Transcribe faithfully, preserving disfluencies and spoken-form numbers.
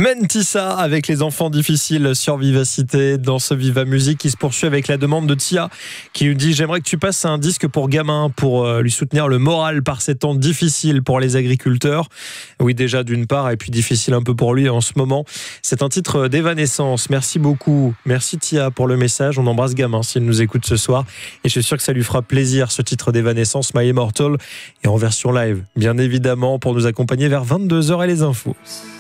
Mentissa avec les enfants difficiles sur Vivacité dans ce Viva Musique qui se poursuit avec la demande de Tia qui lui dit: j'aimerais que tu passes un disque pour gamin pour euh, lui soutenir le moral par ces temps difficiles pour les agriculteurs. Oui, déjà d'une part, et puis difficile un peu pour lui en ce moment. C'est un titre d'Evanescence. Merci beaucoup. Merci Tia pour le message. On embrasse gamin s'il nous écoute ce soir et je suis sûr que ça lui fera plaisir ce titre d'Evanescence, My Immortal, et en version live bien évidemment pour nous accompagner vers vingt-deux heures et les infos.